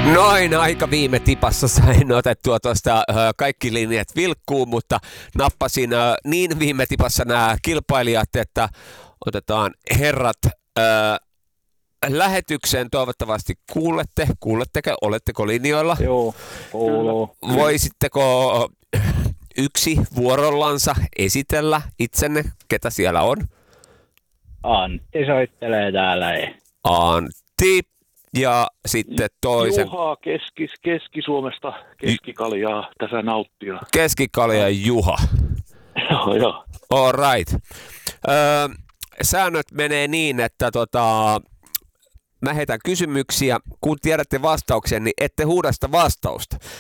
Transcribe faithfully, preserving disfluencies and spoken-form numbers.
Noin aika viime tipassa sain otettua tuosta kaikki linjat vilkkuun, mutta nappasin niin viime tipassa nämä kilpailijat, että otetaan herrat ää, lähetykseen. Toivottavasti kuulette. Kuuletteko? Oletteko linjoilla? Joo, kuuluu. Voisitteko yksi vuorollansa esitellä itsenne, ketä siellä on? Antti soittelee täällä. Ei. Antti. Ja sitten toisen... Juha Keski, Keski-Suomesta, Keskikaljaa tässä nauttia. Keskikalja Juha. Joo, joo. All right. Öö, säännöt menee niin, että tota, mä heitän kysymyksiä. Kun tiedätte vastauksen, niin ette huuda sitä vastausta,